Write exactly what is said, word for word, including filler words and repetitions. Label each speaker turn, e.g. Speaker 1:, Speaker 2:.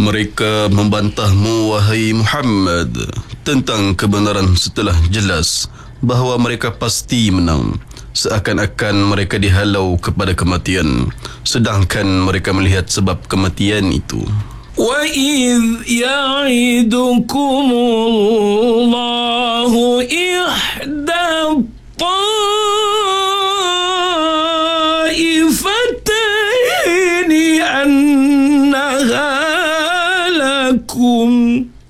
Speaker 1: Mereka membantahmu, wahai Muhammad, tentang kebenaran setelah jelas bahawa mereka pasti menang, seakan-akan mereka dihalau kepada kematian, sedangkan mereka melihat sebab kematian itu.
Speaker 2: وَإِذْ يَعِدُكُمُ اللَّهُ إِحْدَى الطَّائِفَتَيْنِ أَنَّهَا لَكُمْ